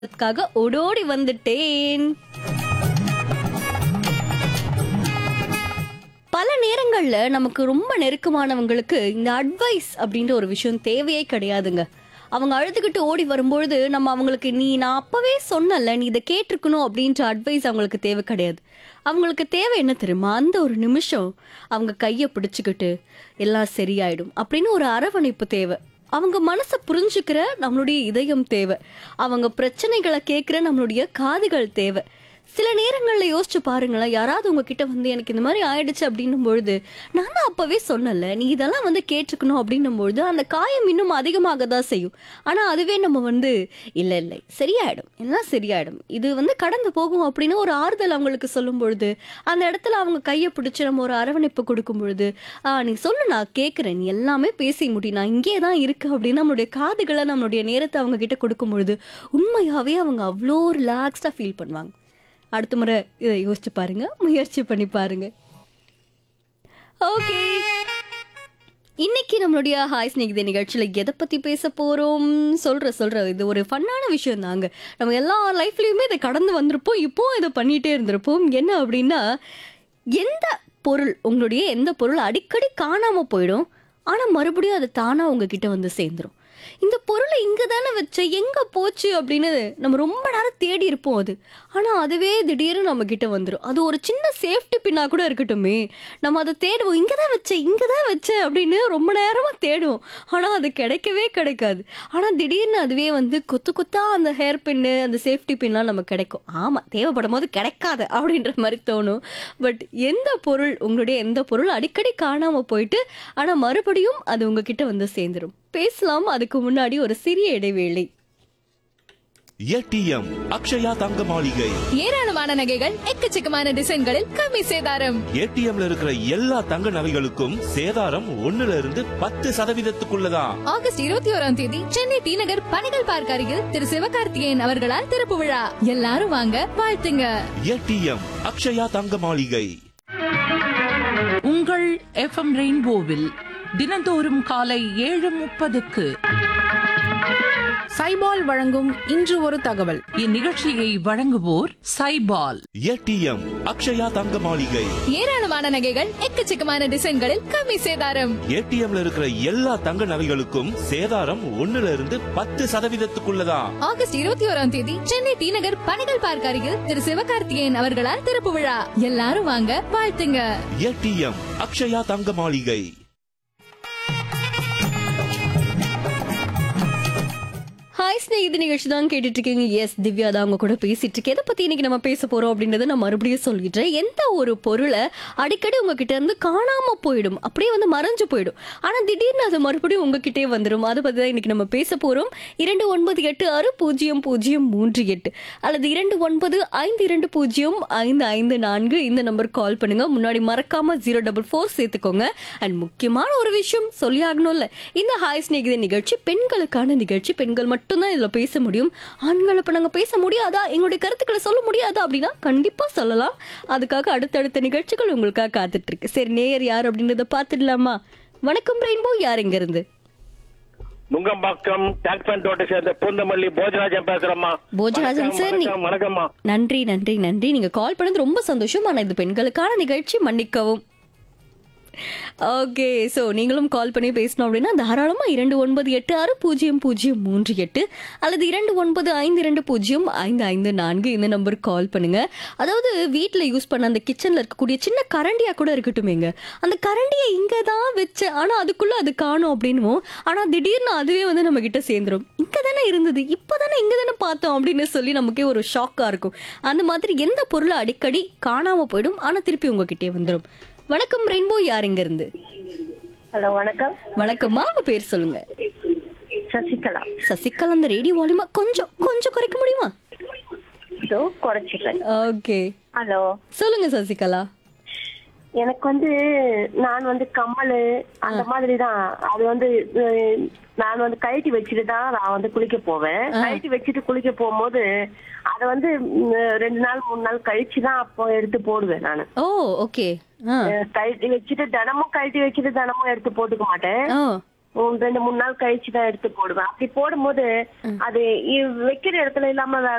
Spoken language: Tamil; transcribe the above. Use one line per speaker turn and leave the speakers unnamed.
அதுக்காக ஓடோடி வந்துட்டேன். பல நேரங்கள்ல நமக்கு ரொம்ப நெருக்கமானவங்களுக்கு இந்த அட்வைஸ் அப்படின்ற ஒரு விஷயம் தேவையே கிடையாதுங்க. அவங்க அழுதுகிட்டு ஓடி வரும்பொழுது நம்ம அவங்களுக்கு நான் அப்பவே சொன்னல நீ இதை கேட்டிருக்கணும் அப்படின்ற அட்வைஸ் அவங்களுக்கு தேவை கிடையாது. அவங்களுக்கு தேவை என்ன தெரியுமா, அந்த ஒரு நிமிஷம் அவங்க கையை பிடிச்சுக்கிட்டு எல்லாம் சரியாயிடும் அப்படின்னு ஒரு அரவணைப்பு தேவை. அவங்க மனசை புரிஞ்சுக்கிற நம்மளுடைய இதயம் தேவை. அவங்க பிரச்சனைகளை கேட்குற நம்மளுடைய காதுகள் தேவை. சில நேரங்களில் யோசிச்சு பாருங்களேன், யாராவது உங்ககிட்ட வந்து எனக்கு இந்த மாதிரி ஆயிடுச்சு அப்படின்னும் பொழுது நான் தான் அப்பவே சொன்னல நீ இதெல்லாம் வந்து கேட்டுக்கணும் அப்படின்னும் பொழுது அந்த காயம் இன்னும் அதிகமாக தான் செய்யும். ஆனால் அதுவே நம்ம வந்து இல்லை இல்லை சரியாயிடும், எல்லாம் சரியாயிடும், இது வந்து கடந்து போகும் அப்படின்னு ஒரு ஆறுதல் அவங்களுக்கு சொல்லும் பொழுது அந்த இடத்துல அவங்க கையை பிடிச்சி நம்ம ஒரு அரவணைப்பு கொடுக்கும் பொழுது நீ சொல்லு நான் கேட்குறேன், நீ எல்லாமே பேசி முடி, நான் இங்கே தான் இருக்கு அப்படின்னு நம்மளுடைய காதுகளை நம்மளுடைய நேரத்தை அவங்க கிட்ட கொடுக்கும் பொழுது உண்மையாவே அவங்க அவ்வளோ ரிலாக்ஸ்டாக ஃபீல் பண்ணுவாங்க. அடுத்த முறை இதை யோசிச்சு பாருங்க, முயற்சி பண்ணி பாருங்க. ஓகே, இன்னைக்கு நம்மளுடைய ஹாய் ஸ்நேகிதே நிகழ்ச்சியில் எதை பற்றி பேச போகிறோம் சொல்கிற இது ஒரு ஃபன்னான விஷயம் தாங்க. நம்ம எல்லா லைஃப்லேயுமே இதை கடந்து வந்திருப்போம், இப்போ இதை பண்ணிகிட்டே இருந்திருப்போம். என்ன அப்படின்னா, எந்த பொருள் உங்களுடைய எந்த பொருள் அடிக்கடி காணாமல் போயிடும், ஆனால் மறுபடியும் அது தானாக உங்ககிட்ட வந்து சேர்ந்துடும். இந்த பொருளை இங்கே தானே வச்ச, எங்கே போச்சு அப்படின்னு நம்ம ரொம்ப நேரம் தேடி இருப்போம். அது ஆனால் அதுவே திடீர்னு நம்ம கிட்ட வந்துடும். அது ஒரு சின்ன சேஃப்டி பின்னா கூட இருக்கட்டுமே, நம்ம அதை தேடுவோம், இங்கே தான் வச்சேன் அப்படின்னு ரொம்ப நேரமாக தேடுவோம். ஆனால் அது கிடைக்கவே கிடைக்காது. ஆனால் திடீர்னு அதுவே வந்து கொத்து கொத்தா அந்த ஹேர் பின்னு அந்த சேஃப்டி பின்லாம் நமக்கு கிடைக்கும். ஆமாம், தேவைப்படும் போது கிடைக்காது அப்படின்ற மாதிரி தோணும். பட் எந்த பொருள் அடிக்கடி காணாமல் போயிட்டு ஆனால் மறுபடியும் அது உங்ககிட்ட வந்து சேர்ந்துடும். பேசலாம், அதுக்கு முன்னாடி ஒரு சிறிய இடைவேளை.
ஏடிஎம் அக்ஷயா தங்க மாளிகை.
ஏராளமான நகைகள் எக்கச்சக்கமான டிசைன்களில் கம்மி சேதாரம்.
ஏடிஎம்ல இருக்கிற எல்லா தங்க நகைகளுக்கும் சேதாரம் 1%
ஆகஸ்ட் 21 சென்னை டி நகர் பணிகள் பார்க் அருகில் திரு சிவகார்த்திகேயன் அவர்களால் திறப்பு விழா. எல்லாரும் வாங்க, வாழ்த்துங்க.
ஏடிஎம் அக்ஷயா தங்க மாளிகை.
உங்கள் எஃப்எம் ரெயின்போவில் தினந்தோறும் காலை 7:30க்கு
சைபால் வழங்கும் இன்று ஒரு தகவல்.
இந்நிகழ்ச்சியை வழங்குவோர் சைபால்.
ஏடிஎம் அக்ஷயா தங்க மாளிகை.
ஏராளமான நகைகள் எக்கச்சக்கமான டிசைன்களில் கம்மி சேதாரம்.
ஏடிஎம்ல இருக்கிற எல்லா தங்க நகைகளுக்கும் சேதாரம் 1%
ஆகஸ்ட் 21 சென்னை டி நகர் பணிகள் பார்க் அருகில் திரு சிவகார்த்திகேயன் அவர்களால் திறப்பு விழா. எல்லாரும் வாங்க, வாழ்த்துங்க.
ஏடிஎம் அக்ஷயா தங்க மாளிகை.
ஹாய் ஸ்நேகிதி நிகழ்ச்சி தான் கேட்டுட்டு இருக்கீங்க. எஸ், திவ்யா தான் அவங்க கூட பேசிட்டு இருக்கேன். எதை பத்தி இன்னைக்கு நம்ம பேச போறோம் அப்படின்றத நான் மறுபடியும் சொல்லிடுறேன். எந்த ஒரு பொருளை அடிக்கடி உங்ககிட்ட இருந்து காணாம போயிடும், அப்படியே வந்து மறைஞ்சு போயிடும், ஆனா திடீர்னு அது மறுபடியும் உங்ககிட்டே வந்துடும். அதை பத்தி தான் இன்னைக்கு நம்ம பேச போறோம். 29860038 அல்லது 2952055554 இந்த நம்பர் கால் பண்ணுங்க. முன்னாடி மறக்காம 044 சேர்த்துக்கோங்க. அண்ட் முக்கியமான ஒரு விஷயம் சொல்லி ஆகணும்ல, இந்த ஹாய் ஸ்நேகிதி நிகழ்ச்சி பெண்களுக்கான நிகழ்ச்சி. பெண்கள் மட்டும் தான் இதுல பேச முடியும். ஆண்கள் இப்ப நாங்க பேச முடியாதா, எங்களுடைய கருத்துக்களை சொல்ல முடியாதா அப்படின்னா கண்டிப்பா சொல்லலாம். அதுக்காக அடுத்தடுத்த நிகழ்ச்சிகள் உங்களுக்காக காத்துட்டு இருக்கு. சரி, நேயர் யார் அப்படின்றத பாத்துடலாமா? வணக்கம் ரெயின்போ, யார் எங்க இருந்து?
நுங்கம்பாக்கம் டாக்பன் தோட்டை சேர்ந்த பூந்தமல்லி போஜராஜன் பேசுறேம்மா.
போஜராஜன் சார்,
வணக்கம்மா.
நன்றி. நீங்க கால் பண்ணது ரொம்ப சந்தோஷம். ஆனா இது பெண்களுக்கான நிகழ்ச்சி, மன்னிக்கவும். ஓகே, ஸோ நீங்களும் கால் பண்ணி பேசணும் அப்படின்னா தாராளமாக 29860038 அல்லது 2952055554 இந்த நம்பருக்கு கால் பண்ணுங்க. அதாவது வீட்டில் யூஸ் பண்ண அந்த கிச்சனில் இருக்கக்கூடிய சின்ன கரண்டியாக கூட இருக்கட்டுமேங்க, அந்த கரண்டியை இங்கே தான் வச்சேன் ஆனால் அதுக்குள்ளே அது காணும் அப்படின்னுவோம். ஆனால் திடீர்னு அதுவே வந்து நம்ம கிட்ட சேர்ந்துடும். இங்கே தானே இருந்தது, இப்போ தானே இங்கே தானே பார்த்தோம் அப்படின்னு சொல்லி நமக்கே ஒரு ஷாக்காக இருக்கும். அந்த மாதிரி எந்த பொருளை அடிக்கடி காணாமல் போயிடும் ஆனால் திருப்பி உங்ககிட்டே வந்துடும். வணக்கம் ரெயின்போ, யார் எங்க இருந்து?
ஹலோ, வணக்கம்.
வணக்கம்மா, உங்க பேர் சொல்லுங்க.
சசிகலா.
சசிகலா, அந்த ரேடியோ வால்யூமை கொஞ்சம் குறைக்க முடியுமா?
இதோ குறைச்சிட்டேன்.
ஓகே,
ஹலோ,
சொல்லுங்க சசிகலா.
எனக்கு வந்து நான் வந்து கம்மல் அந்த மாதிரி தான். அது வந்து நான் வந்து கழட்டி வச்சுட்டு தான் நான் வந்து குளிக்க போவேன். கழட்டி வச்சுட்டு குளிக்க போகும்போது அதை வந்து 2 நாள் 3 நாள் கழிச்சு தான் அப்போ எடுத்து போடுவேன் நான்.
ஓ, ஓகே.
கழட்டி வச்சுட்டு தினமும் எடுத்து போட்டுக்க மாட்டேன். 2-3 நாள் கழிச்சு தான் எடுத்து போடுவேன். அப்படி போடும்போது அது வைக்கிற இடத்துல இல்லாம